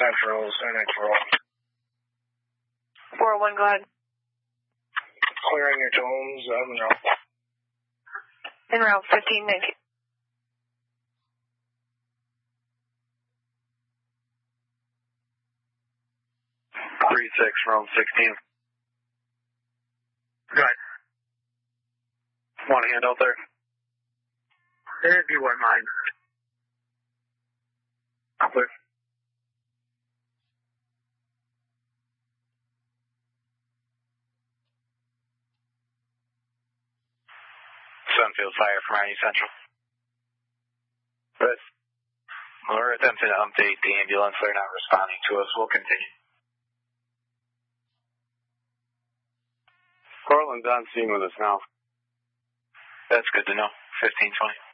Central, Central. 401, go ahead. Clearing your tones, En route 15, thank you. 36 from 16. Go ahead. Want a hand out there? If you wouldn't mind. Clear. Sunfield Fire from IU Central. Good. We're attempting to update the ambulance. They're not responding to us. We'll continue. Cortland's on scene with us now. That's good to know. 1520.